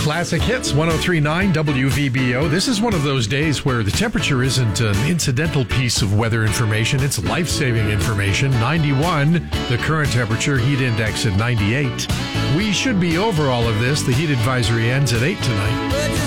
Classic Hits 103.9 WVBO. This is one of those days where the temperature isn't an incidental piece of weather information. It's life-saving information. 91, the current temperature, heat index at 98. We should be over all of this. The heat advisory ends at 8 tonight.